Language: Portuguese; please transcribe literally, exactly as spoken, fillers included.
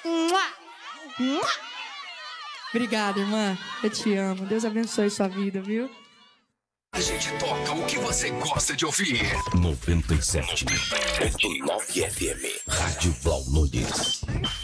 Obrigado, irmã. Eu te amo. Deus abençoe sua vida, viu? A gente toca o que você gosta de ouvir. noventa e sete ponto nove F M, Rádio Blau Nunes.